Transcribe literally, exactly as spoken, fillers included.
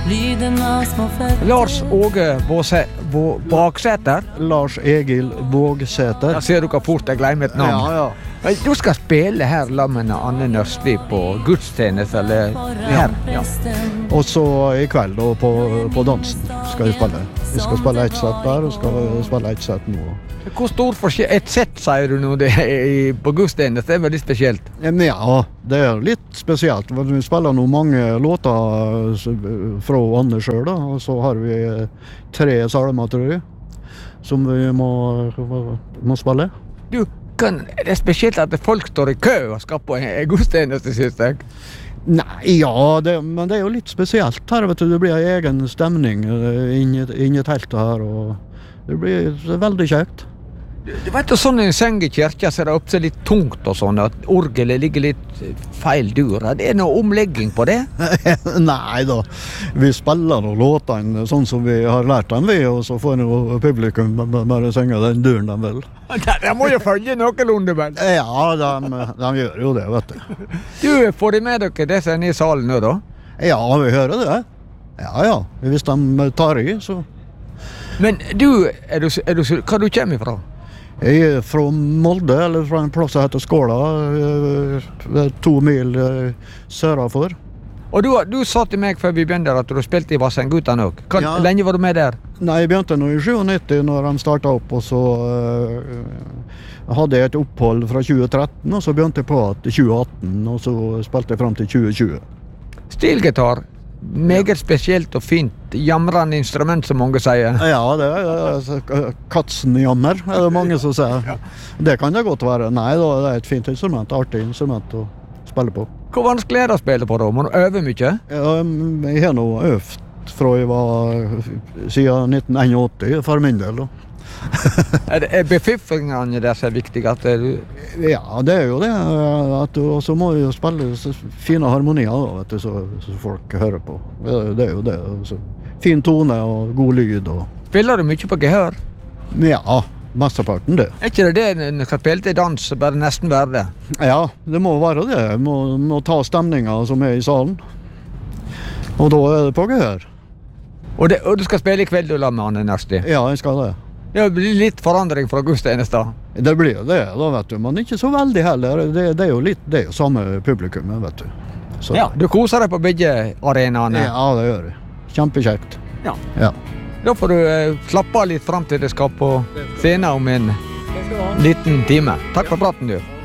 Lars Åge Båse- Bå- Baksæter. Lars Egil Vågsæter. Da ser du hvor fort jeg glemmer et navn. Ja, ja. Men Du skal spille her sammen med Anne Nøstli på gudstjeneste, eller her. Ja. Og så i kveld da, på, på dansen skal vi spille. Vi skal spille ett sett der, og skal spille ett sett nå. Hvor stor forskjell? Et sett, sier du nå, det er i- på gudstjeneste, det er veldig spesielt. Ja, det er litt spesielt. Vi spiller nå mange låter fra Anne selv, da, og så har vi tre salmer, tror jeg, som vi må, må spille. Du, kan, det er spesielt at folk står i kø og skal på en gudstjeneste, synes jeg. Nei, ja, det, men det er jo litt spesielt her, vet du. Det blir en egen stemning inni inn i teltet her, og det blir veldig kjekt. Du, du vet jo, sånn i en seng i kirka så er det oppsett litt tungt og sånn, at orgelet ligger litt feil dur. Det er noe omlegging på det? Nei da, vi spiller noen låtene sånn som vi har lært dem vi, og så får jo publikum bare synge den duren de vil. De må jo følge noenlunde, vel? Ja, de, de gjør jo det, vet du. Du, får de med dere det som er i salen nå, da? Ja, vi hører det. Ja, ja, hvis de tar i, så... Men du, er du, er du hva du kommer ifra? Jeg er fra Molde, eller fra en plass som heter Skåla, eh, to mil eh, sørafor. Og du, du sa til meg før vi begynte at du spilte i Vassendgutane også. Hvor Ja. lenge var du med der? Nei, jeg begynte nå i nittisju når de startet opp, og så eh, hadde jeg et opphold fra tjue tretten, og så begynte jeg på at tjue atten, og så spilte jeg frem til tjue tjue. Stilgitar, meget spesielt og fint, jamrende instrument som mange sier. Ja, det er katsenjammer, er det mange som sier. Det kan det godt være. Nei, da, det er et fint instrument, artig instrument å spille på. Hvor vanskelig er det å spille på da? Må du øve mye? Ja, jeg har nå øvd fra jeg var siden nitten åttien for min del. Da. Er, det, er befiffringene der som er viktig? At du... Ja, det er jo det. At du, og så må du jo spille så fine harmonier, da, vet du, så, så folk hører på. Det, det er jo det. Så, fin tone og god lyd. Og... Spiller du mye på gehør? Ja, mesteparten det. Er ikke det det når du skal spille til dans, bare nesten være det? Ja, det må være det. Må, må ta stemninga som er i salen. Og da er det på gehør. Og, det, og du skal spille i kveld, du, la med Anne Nøstli? Ja, jeg skal det. Det blir litt forandring fra gudstjenesta. Det blir jo det, da, vet du. Men ikke så veldig heller. Det, det er jo litt, det er jo samme publikum, vet du. Så. Ja, du koser deg på begge arenaene. Ja, det gjør jeg. Kjempekjekt. Ja. Ja. Da får du eh, slappe av litt frem til det skal på scenen om en liten time. Takk for praten, du.